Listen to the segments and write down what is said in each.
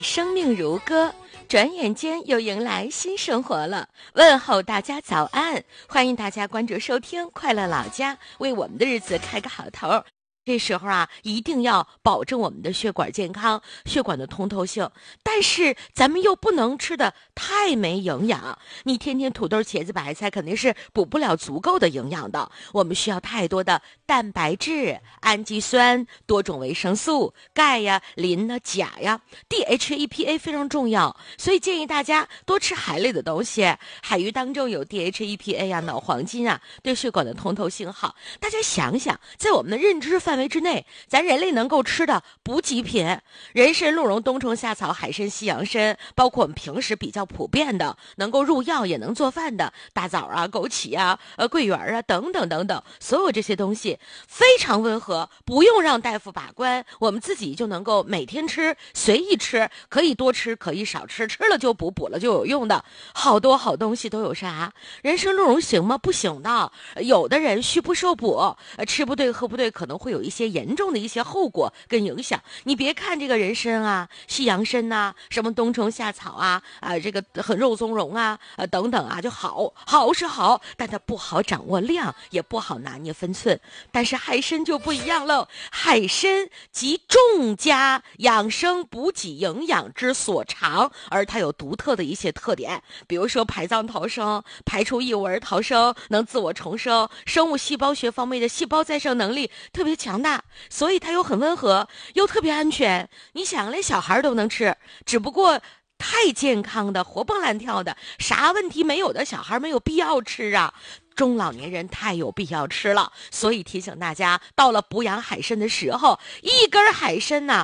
生命如歌，转眼间又迎来新生活了。问候大家早安，欢迎大家关注收听快乐老家，为我们的日子开个好头。这时候啊，一定要保证我们的血管健康，血管的通透性。但是咱们又不能吃的太没营养，你天天土豆、茄子、白菜肯定是补不了足够的营养的。我们需要太多的蛋白质、氨基酸、多种维生素、钙呀、磷呐、钾呀、DHA、EPA 非常重要，所以建议大家多吃海类的东西。海鱼当中有 DHA、EPA 呀、脑黄金啊，对血管的通透性好。大家想想，在我们的认知范围之内，咱人类能够吃的补给品，人参、鹿茸、冬虫夏草、海参、西洋参，包括我们平时比较普遍的能够入药也能做饭的大枣啊、枸杞啊、桂圆啊等等等等，所有这些东西非常温和，不用让大夫把关，我们自己就能够每天吃，随意吃，可以多吃可以少吃，吃了就补，补了就有用的好多好东西都有啥？人参、鹿茸行吗？不行的，有的人虚不受补，吃不对喝不对，可能会有一些严重的一些后果跟影响。你别看这个人参啊、西洋参呐、什么冬虫夏草啊、这个很肉苁蓉啊、等等啊，就好是好，但它不好掌握量，也不好拿捏分寸。但是海参就不一样喽，海参集众家养生补给营养之所长，而它有独特的一些特点，比如说排脏逃生、排出异味逃生，能自我重生，生物细胞学方面的细胞再生能力特别强大，所以它又很温和，又特别安全。你想，连小孩都能吃，只不过太健康的、活蹦乱跳的，啥问题没有的小孩没有必要吃啊。中老年人太有必要吃了，所以提醒大家，到了补养海参的时候，一根海参呐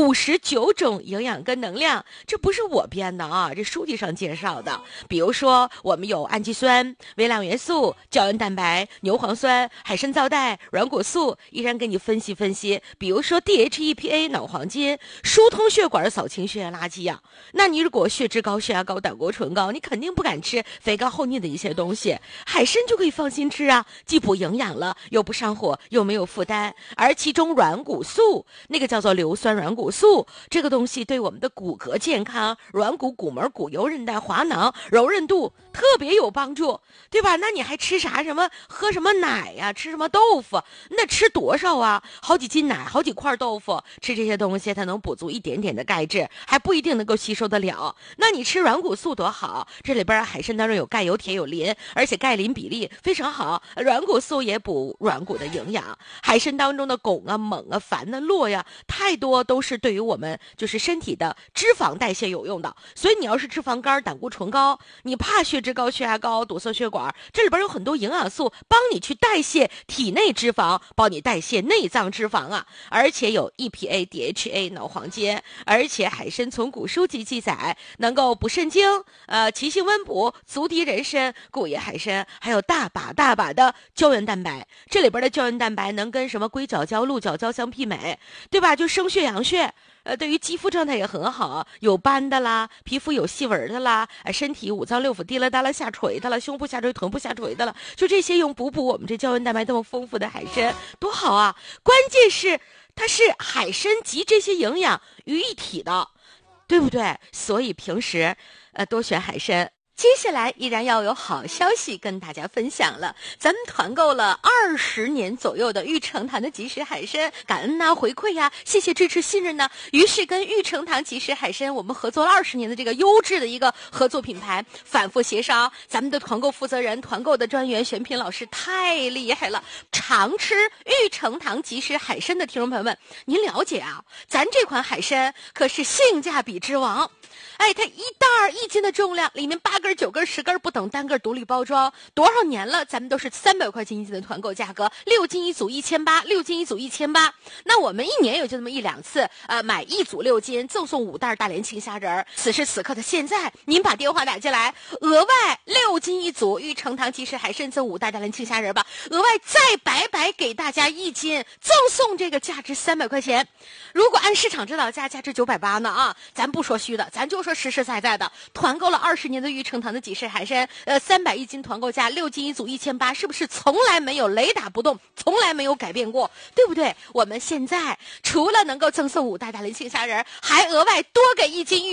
，59种营养跟能量，这不是我编的啊，这书籍上介绍的。比如说，我们有氨基酸、微量元素、胶原蛋白、牛磺酸、海参皂苷、软骨素，依然给你分析分析。比如说 DHA、EPA、脑黄金，疏通血管，扫清血液垃圾呀。那你如果血脂高、血压高、胆固醇高，你肯定不敢吃肥高厚腻的一些东西，海参就可以放心吃啊，既补营养了，又不上火，又没有负担。而其中软骨素，那个叫做硫酸软骨素，这个东西对我们的骨骼健康、软骨、骨膜、骨油、韧带、滑囊柔韧度特别有帮助，对吧？那你还吃啥？什么喝什么奶呀、吃什么豆腐？那吃多少啊？好几斤奶，好几块豆腐，吃这些东西它能补足一点点的钙质，还不一定能够吸收得了。那你吃软骨素多好，这里边海参当中有钙、有铁、有磷，而且钙磷比例非常好，软骨素也补软骨的营养。海参当中的汞啊、锰啊、钒啊、络呀，太多都是对于我们就是身体的脂肪代谢有用的。所以你要是脂肪肝、胆固醇高，你怕血脂高、血压高、堵塞血管，这里边有很多营养素帮你去代谢体内脂肪，帮你代谢内脏脂肪啊。而且有 EPA、DHA、脑黄金，而且海参从古书籍记载能够补肾精，其性温补，足敌人参、故野海参，还有大把的胶原蛋白。这里边的胶原蛋白能跟什么硅角胶、鹿角胶相媲美，对吧？就生血养血。对于肌肤状态也很好，有斑的啦，皮肤有细纹的啦，身体五脏六腑滴啦哒啦下垂的了，胸部下垂、臀部下垂的了，就这些用补我们这胶原蛋白这么丰富的海参，多好啊！关键是它是海参集这些营养于一体的，对不对？所以平时多选海参。接下来依然要有好消息跟大家分享了，咱们团购了20年左右的玉成堂的即食海参，感恩呐、回馈呀，谢谢支持信任呢。于是跟玉成堂即食海参我们合作了20年的这个优质的一个合作品牌，反复协商，咱们的团购负责人、团购的专员选品老师太厉害了。常吃玉成堂即食海参的听众朋友们，您了解啊，咱这款海参可是性价比之王。它1袋1斤的重量，里面8根、9根、10根不等，单个独立包装，多少年了，咱们都是300块钱1斤的团购价格，6斤1组1800，6斤1组1800。那我们1年也就那么1、2次，买1组6斤，赠送5袋大连青虾仁。此时此刻的现在，您把电话打进来，额外6斤1组玉成堂即食海参赠5袋大连青虾仁吧，额外再白给大家1斤，赠送这个价值300块钱。如果按市场指导价，价值980呢啊，咱不说虚的，咱就说实实在在的，团购了20年的玉成盛唐的济世海参，300一斤团购价，6斤一组1800，是不是从来没有雷打不动，从来没有改变过，对不对？我们现在除了能够赠送5袋大连杏虾仁，还额外多给1斤